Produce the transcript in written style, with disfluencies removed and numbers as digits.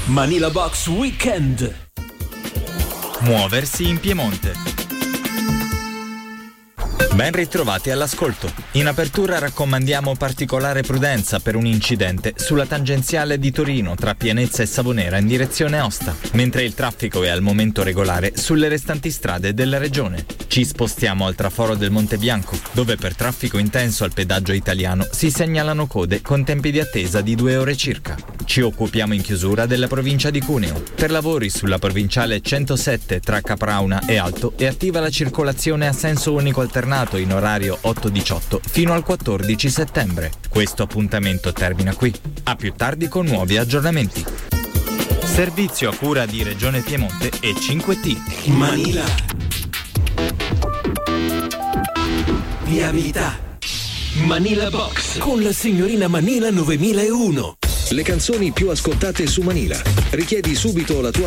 Manila Box Weekend. Muoversi in Piemonte. Ben ritrovati all'ascolto. In apertura raccomandiamo particolare prudenza per un incidente sulla tangenziale di Torino tra Pienezza e Savonera in direzione Aosta, mentre il traffico è al momento regolare sulle restanti strade della regione. Ci spostiamo al traforo del Monte Bianco, dove per traffico intenso al pedaggio italiano si segnalano code con tempi di attesa di 2 ore circa. Ci occupiamo in chiusura della provincia di Cuneo. Per lavori sulla provinciale 107 tra Caprauna e Alto è attiva la circolazione a senso unico alternato in orario 8-18 fino al 14 settembre. Questo appuntamento termina qui. A più tardi con nuovi aggiornamenti. Servizio a cura di Regione Piemonte e 5T. Manila. Viabilità. Manila Box con la signorina Manila 9001. Le canzoni più ascoltate su Manila. Richiedi subito la tua